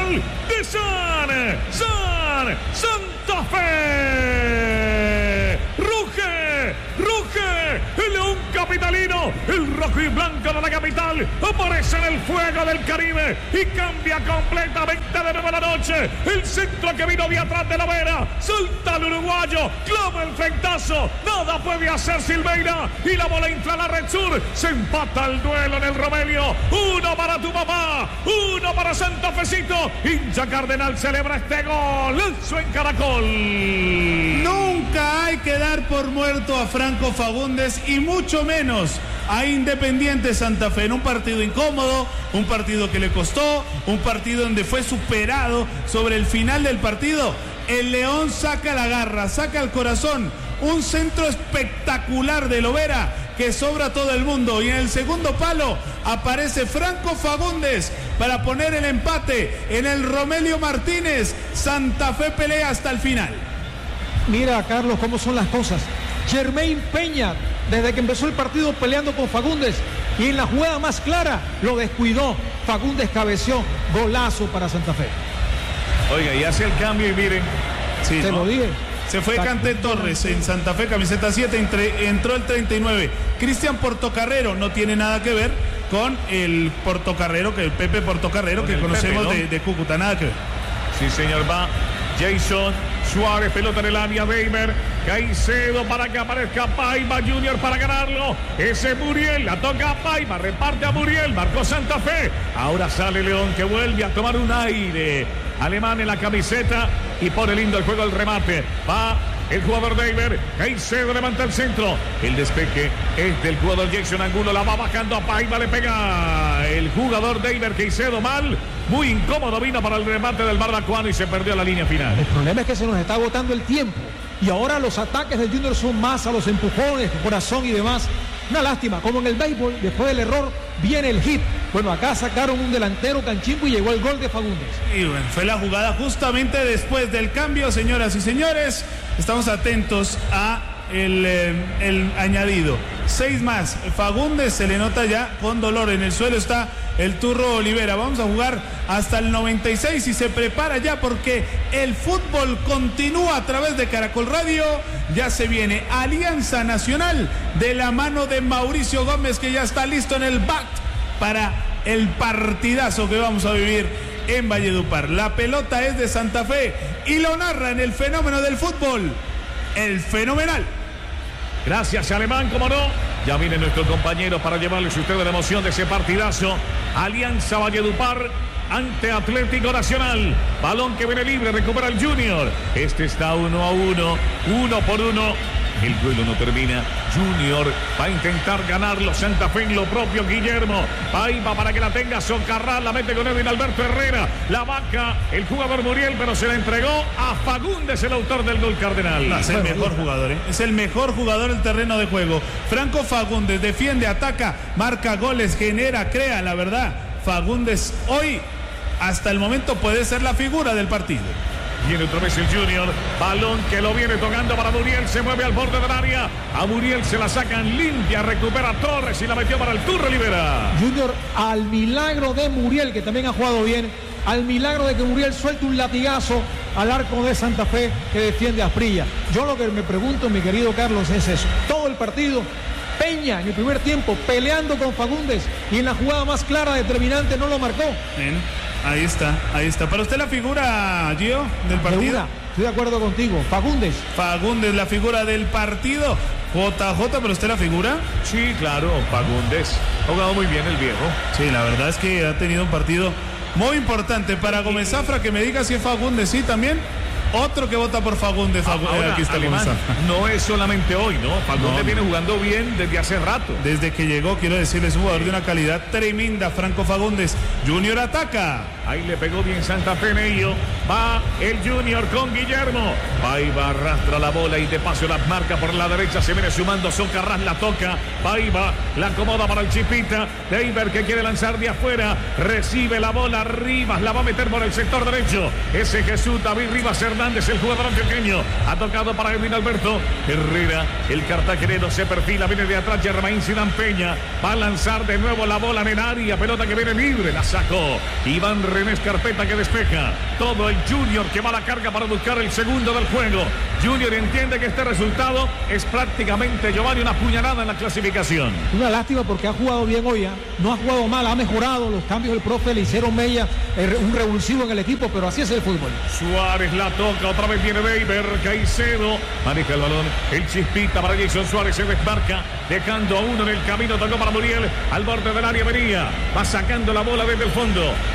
capital de Santa Fe. Ruge el león capitalino, el rojo y blanco de la capital, aparece en el fuego del Caribe y cambia completamente de nuevo la noche. El centro que vino de atrás de la vera, salta el uruguayo, clava el frentazo, nada puede hacer Silveira y la bola infla la Red Sur. Se empata el duelo en el Romelio, 1 para tu papá, 1 para Santa Fecito. Hincha Cardenal celebra este golazo en Caracol. Nunca hay que dar por muerto a Franco Fagundes y mucho menos a Independiente Santa Fe en un partido incómodo, un partido que le costó, un partido donde fue superado. Sobre el final del partido, el León saca la garra, saca el corazón, un centro espectacular de Lovera que sobra a todo el mundo, y en el segundo palo aparece Franco Fagundes para poner el empate en el Romelio Martínez. Santa Fe pelea hasta el final. Mira, Carlos, cómo son las cosas. Germain Peña, desde que empezó el partido peleando con Fagundes, y en la jugada más clara lo descuidó. Fagundes cabeció, golazo para Santa Fe. Oiga, y hace el cambio y miren. Sí, te ¿no? lo dije. Se fue Canté Torres en Santa Fe, camiseta 7, entró el 39. Cristian Portocarrero no tiene nada que ver con el Portocarrero, que el Pepe Portocarrero que conocemos Pepe, ¿no? de Cúcuta, nada que ver. Sí, señor, va Jason Suárez, pelota en el área, Weimer, Caicedo para que aparezca Paiva Junior para ganarlo. Ese Muriel, la toca a Paiva, reparte a Muriel, marcó Santa Fe. Ahora sale León, que vuelve a tomar un aire alemán en la camiseta y pone lindo el juego, el remate. Va el jugador Weimer, Caicedo levanta el centro. El despeje es del jugador Jackson Angulo, la va bajando a Paiva, le pega el jugador Weimer, Caicedo mal. Muy incómodo vino para el remate del barbacoano y se perdió la línea final. El problema es que se nos está agotando el tiempo y ahora los ataques del Junior son más a los empujones, corazón y demás. Una lástima, como en el béisbol, después del error viene el hit. Bueno, acá sacaron un delantero canchimbo y llegó el gol de Fagundes. Y bueno, fue la jugada justamente después del cambio, señoras y señores. Estamos atentos a el añadido. 6 más. Fagundes se le nota ya con dolor. En el suelo está el Turro Olivera. Vamos a jugar hasta el 96 y se prepara ya porque el fútbol continúa a través de Caracol Radio. Ya se viene Alianza Nacional de la mano de Mauricio Gómez, que ya está listo en el back para el partidazo que vamos a vivir en Valledupar. La pelota es de Santa Fe y lo narra en el fenómeno del fútbol, el fenomenal. Gracias, Alemán, como no. Ya viene nuestro compañero para llevarles a ustedes la emoción de ese partidazo. Alianza Valledupar ante Atlético Nacional. Balón que viene libre, recupera el Junior. Este está 1-1, 1-1. El duelo no termina. Junior va a intentar ganarlo. Santa Fe en lo propio. Guillermo Paiva para que la tenga Socarrás. La mete con Edwin Alberto Herrera. La vaca el jugador Muriel, pero se la entregó a Fagundes, el autor del gol cardenal. No, es el mejor jugador, ¿eh? Es el mejor jugador del terreno de juego. Franco Fagundes defiende, ataca, marca goles, genera, crea. La verdad, Fagundes hoy, hasta el momento, puede ser la figura del partido. Viene otra vez el Junior, balón que lo viene tocando para Muriel, se mueve al borde del área, a Muriel se la sacan limpia, recupera Torres y la metió para el Turro Olivera. Junior, al milagro de Muriel, que también ha jugado bien, al milagro de que Muriel suelte un latigazo al arco de Santa Fe que defiende a Asprilla. Yo lo que me pregunto, mi querido Carlos, es eso, todo el partido, Peña en el primer tiempo peleando con Fagundes y en la jugada más clara, determinante, no lo marcó. Bien. Ahí está. ¿Para usted la figura, Gio, del partido? Estoy de acuerdo contigo. Fagundes, la figura del partido. JJ, ¿pero usted la figura? Sí, claro, Fagundes. Ha jugado muy bien el viejo. Sí, la verdad es que ha tenido un partido muy importante. Para Gómez Zafra, que me diga si es Fagundes, sí, también. Otro que vota por Fagundes. Ahora, aquí está Alemán, no es solamente hoy, ¿no? Fagundes viene jugando bien desde hace rato. Desde que llegó, quiero decirles, un jugador de una calidad tremenda, Franco Fagundes. Junior ataca. Ahí le pegó bien Santa Fe en ello. Va el Junior con Guillermo. Paiva arrastra la bola y de paso la marca por la derecha. Se viene sumando Socarrás, la toca. Paiva la acomoda para el Chipita. Deiber que quiere lanzar de afuera. Recibe la bola. Rivas la va a meter por el sector derecho. Ese Jesús David Rivas Hernández Hernández, el jugador antioqueño. Ha tocado para Edwin Alberto Herrera. El cartagenero se perfila, viene de atrás Germain Zidane Peña. Va a lanzar de nuevo la bola en el área. Pelota que viene libre, la sacó Iván René Escarpeta, que despeja. Todo el Junior que va a la carga para buscar el segundo del juego. Junior entiende que este resultado es prácticamente, Giovanni, una puñalada en la clasificación. Una lástima porque ha jugado bien hoy, no ha jugado mal, ha mejorado. Los cambios del profe le hicieron mella, un revulsivo en el equipo, pero así es el fútbol. Suárez la toca, otra vez viene Weber, Caicedo maneja el balón, el Chispita para Jason Suárez, se desmarca, dejando a uno en el camino, tocó para Muriel, al borde del área venía, va sacando la bola desde el fondo.